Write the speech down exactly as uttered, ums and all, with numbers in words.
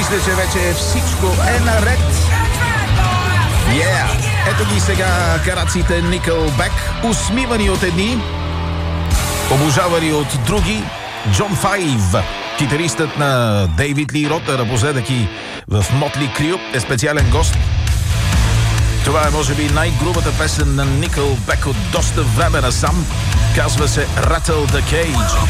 Мисля, че вече всичко е наред. Yeah! Ето ги сега караците Nickelback, усмивани от едни, обожавани от други. Джон Файв, китаристът на Дейвид Ли Рот, напоследък и в Мотли Крю, е специален гост. Това е, може би, най-грубата песен на Nickelback от доста време насам. Казва се Rattle the Cage.